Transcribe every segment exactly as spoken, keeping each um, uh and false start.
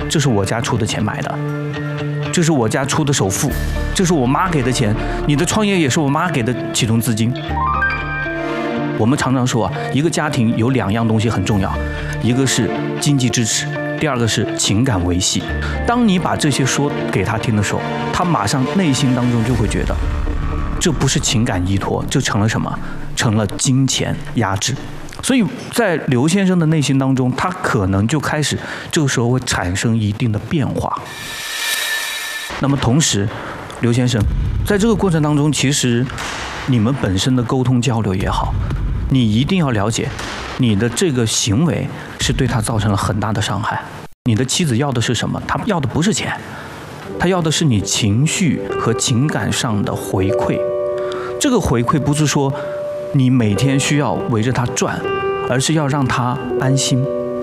这是我家出的钱买的，这是我家出的首付，这是我妈给的钱，你的创业也是我妈给的启动资金。我们常常说啊，一个家庭有两样东西很重要，一个是经济支持，第二个是情感维系。当你把这些说给他听的时候，他马上内心当中就会觉得，这不是情感依托，这成了什么？成了金钱压制。所以在刘先生的内心当中，他可能就开始这个时候会产生一定的变化。那么同时，刘先生在这个过程当中，其实你们本身的沟通交流也好，你一定要了解，你的这个行为是对他造成了很大的伤害。你的妻子要的是什么？她要的不是钱，她要的是你情绪和情感上的回馈。这个回馈不是说你每天需要围着她转，而是要让她安心，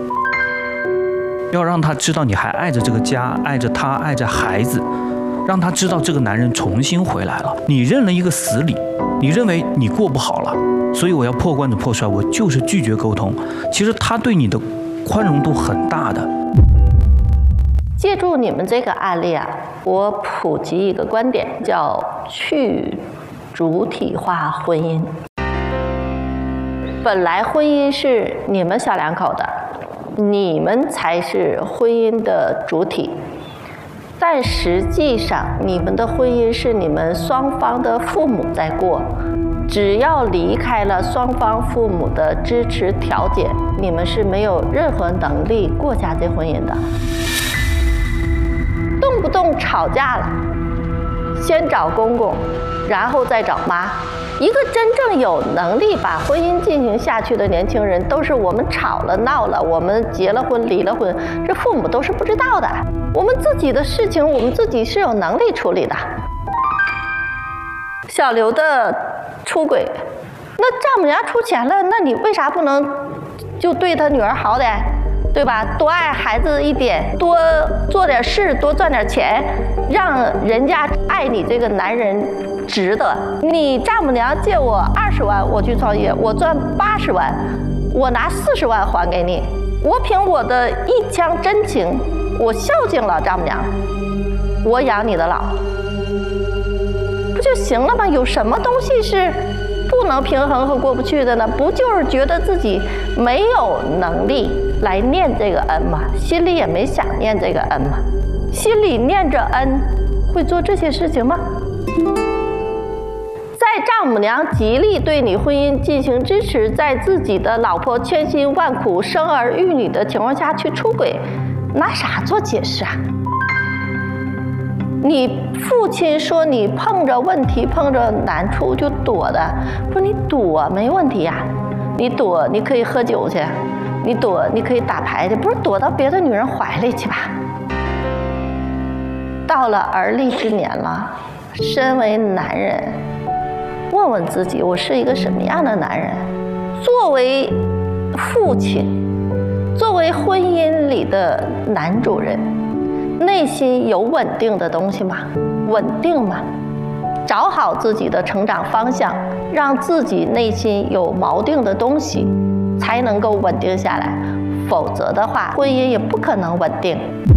要让她知道你还爱着这个家，爱着她，爱着孩子，让她知道这个男人重新回来了。你认了一个死理，你认为你过不好了，所以我要破罐子破摔，我就是拒绝沟通。其实他对你的宽容度很大的。 借助你们这个案例啊，我普及一个观点，叫去主体化婚姻。本来婚姻是你们小两口的，你们才是婚姻的主体，但实际上你们的婚姻是你们双方的父母在过。只要离开了双方父母的支持调解，你们是没有任何能力过家这婚姻的。动不动吵架了，先找公公，然后再找妈。一个真正有能力把婚姻进行下去的年轻人，都是我们吵了闹了，我们结了婚离了婚，这父母都是不知道的。我们自己的事情，我们自己是有能力处理的。小刘的出轨，那丈母娘出钱了，那你为啥不能就对他女儿好点，对吧？多爱孩子一点，多做点事，多赚点钱，让人家爱你这个男人值得。你丈母娘借我二十万，我去创业，我赚八十万，我拿四十万还给你，我凭我的一腔真情，我孝敬了丈母娘，我养你的老。不就行了吗？有什么东西是不能平衡和过不去的呢？不就是觉得自己没有能力来念这个恩吗？心里也没想念这个恩吗？心里念着恩，会做这些事情吗？在丈母娘极力对你婚姻进行支持，在自己的老婆千辛万苦生儿育女的情况下去出轨，拿啥做解释啊？你父亲说你碰着问题碰着难处就躲的，不是你躲没问题呀、啊，你躲你可以喝酒去，你躲你可以打牌去，不是躲到别的女人怀里去吧？到了而立之年了，身为男人，问问自己，我是一个什么样的男人？作为父亲，作为婚姻里的男主人，内心有稳定的东西吗？稳定吗？找好自己的成长方向，让自己内心有锚定的东西，才能够稳定下来。否则的话，婚姻也不可能稳定。